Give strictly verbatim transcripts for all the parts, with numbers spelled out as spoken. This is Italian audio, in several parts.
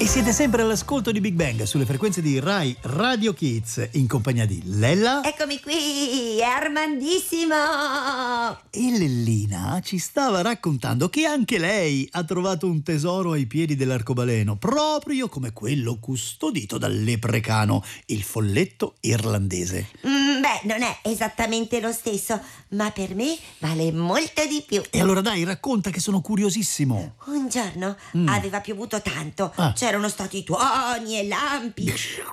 Siete sempre all'ascolto di Big Bang sulle frequenze di Rai Radio Kids in compagnia di Lella. Eccomi qui, Armandissimo! E Lellina ci stava raccontando che anche lei ha trovato un tesoro ai piedi dell'arcobaleno, proprio come quello custodito dal leprecano, il folletto irlandese. Mm, beh, non è esattamente lo stesso, ma per me vale molto di più. E allora dai, racconta che sono curiosissimo. Un giorno mm. aveva piovuto tanto, ah. c'erano stati tuoni e lampi.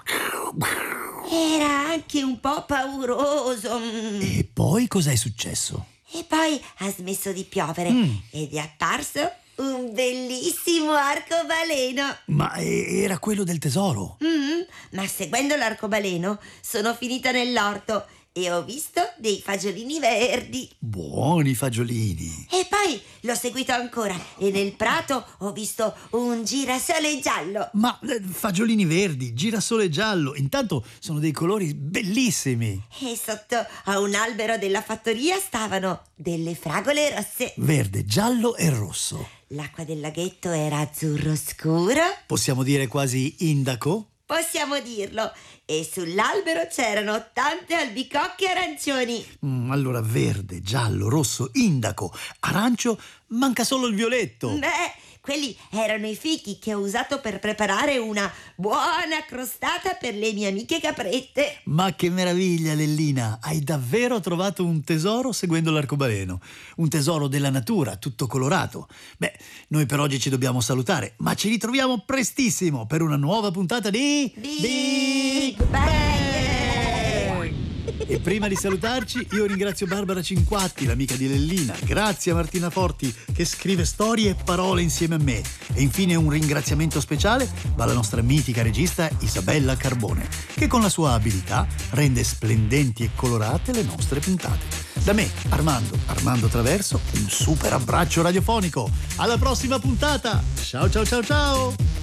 Era anche un po' pauroso. E poi cos'è successo? E poi ha smesso di piovere mm. ed è apparso un bellissimo arcobaleno. Ma era quello del tesoro? Mm, ma seguendo l'arcobaleno sono finita nell'orto e ho visto dei fagiolini verdi. Buoni fagiolini. E poi l'ho seguito ancora e nel prato ho visto un girasole giallo. Ma eh, fagiolini verdi, girasole giallo, intanto sono dei colori bellissimi. E sotto a un albero della fattoria stavano delle fragole rosse. Verde, giallo e rosso. L'acqua del laghetto era azzurro scuro. Possiamo dire quasi indaco? Possiamo dirlo. E sull'albero c'erano tante albicocche arancioni. Mm, allora verde, giallo, rosso, indaco, arancio, manca solo il violetto. Beh, quelli erano i fichi che ho usato per preparare una buona crostata per le mie amiche caprette. Ma che meraviglia, Lellina! Hai davvero trovato un tesoro seguendo l'arcobaleno. Un tesoro della natura, tutto colorato. Beh, noi per oggi ci dobbiamo salutare, ma ci ritroviamo prestissimo per una nuova puntata di Big, Big Bang! E prima di salutarci io ringrazio Barbara Cinquatti, l'amica di Lellina. Grazie a Martina Forti che scrive storie e parole insieme a me. E infine un ringraziamento speciale va alla nostra mitica regista Isabella Carbone, che con la sua abilità rende splendenti e colorate le nostre puntate. Da me, Armando, Armando Traverso, un super abbraccio radiofonico. Alla prossima puntata! Ciao ciao ciao ciao!